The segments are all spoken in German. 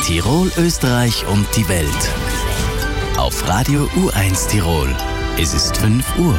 Tirol, Österreich und die Welt. Auf Radio U1 Tirol. Es ist 5 Uhr.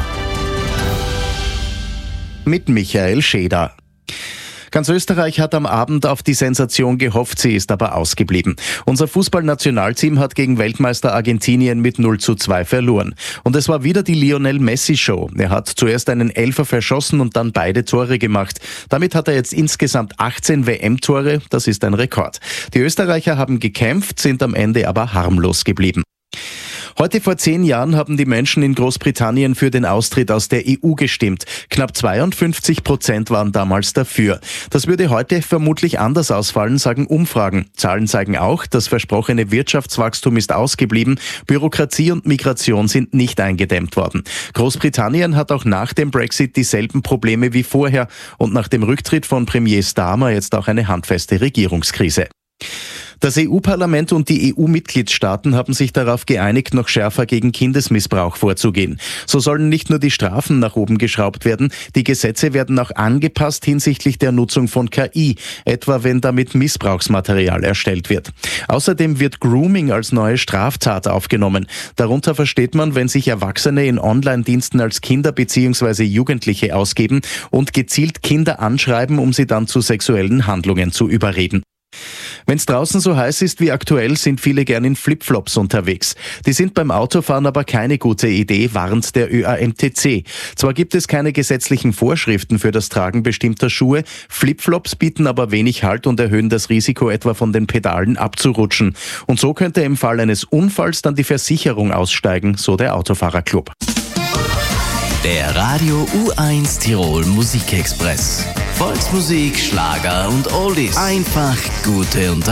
Mit Michael Scheder. Ganz Österreich hat am Abend auf die Sensation gehofft, sie ist aber ausgeblieben. Unser Fußballnationalteam hat gegen Weltmeister Argentinien mit 0:2 verloren. Und es war wieder die Lionel Messi-Show. Er hat zuerst einen Elfer verschossen und dann beide Tore gemacht. Damit hat er jetzt insgesamt 18 WM-Tore. Das ist ein Rekord. Die Österreicher haben gekämpft, sind am Ende aber harmlos geblieben. Heute vor 10 Jahren haben die Menschen in Großbritannien für den Austritt aus der EU gestimmt. Knapp 52% waren damals dafür. Das würde heute vermutlich anders ausfallen, sagen Umfragen. Zahlen zeigen auch, das versprochene Wirtschaftswachstum ist ausgeblieben. Bürokratie und Migration sind nicht eingedämmt worden. Großbritannien hat auch nach dem Brexit dieselben Probleme wie vorher und nach dem Rücktritt von Premier Starmer jetzt auch eine handfeste Regierungskrise. Das EU-Parlament und die EU-Mitgliedstaaten haben sich darauf geeinigt, noch schärfer gegen Kindesmissbrauch vorzugehen. So sollen nicht nur die Strafen nach oben geschraubt werden, die Gesetze werden auch angepasst hinsichtlich der Nutzung von KI, etwa wenn damit Missbrauchsmaterial erstellt wird. Außerdem wird Grooming als neue Straftat aufgenommen. Darunter versteht man, wenn sich Erwachsene in Online-Diensten als Kinder bzw. Jugendliche ausgeben und gezielt Kinder anschreiben, um sie dann zu sexuellen Handlungen zu überreden. Wenn es draußen so heiß ist wie aktuell, sind viele gern in Flipflops unterwegs. Die sind beim Autofahren aber keine gute Idee, warnt der ÖAMTC. Zwar gibt es keine gesetzlichen Vorschriften für das Tragen bestimmter Schuhe, Flipflops bieten aber wenig Halt und erhöhen das Risiko, etwa von den Pedalen abzurutschen. Und so könnte im Fall eines Unfalls dann die Versicherung aussteigen, so der Autofahrerclub. Der Radio U1 Tirol Musikexpress. Volksmusik, Schlager und Oldies. Einfach gute Unterhaltung.